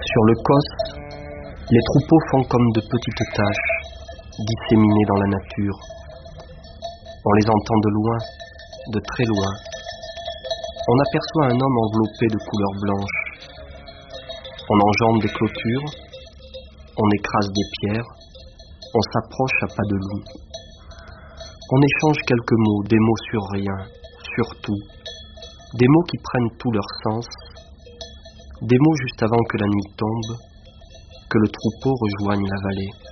Sur le Causse, les troupeaux font comme de petites taches, disséminées dans la nature. On les entend de loin, de très loin. On aperçoit un homme enveloppé de couleur blanche. On enjambe des clôtures, on écrase des pierres, on s'approche à pas de loup. On échange quelques mots, des mots sur rien, sur tout, des mots qui prennent tout leur sens, des mots juste avant que la nuit tombe, que le troupeau rejoigne la vallée.